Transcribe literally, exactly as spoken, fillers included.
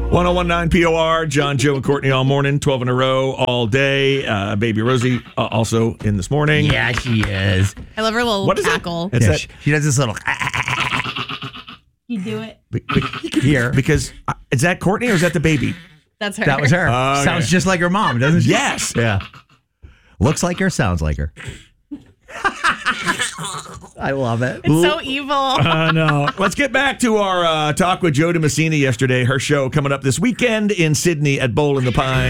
one oh one point nine P O R, John, Joe, and Courtney all morning, twelve in a row, all day. Uh, baby Rosie uh, also in this morning. Yeah, she is. I love her little What is cackle. that? It's Yeah, that she, she does this little. You do it. be- be- Here. Because, uh, is that Courtney or is that the baby? That's her. That was her. Oh, okay. Sounds just like her mom, doesn't she? Yes. Yeah. Looks like her, sounds like her. I love it. It's so evil. I know. Let's get back to our uh, talk with Joe DeMessina yesterday. Her show coming up this weekend in Sydney at Bowl in the Pine.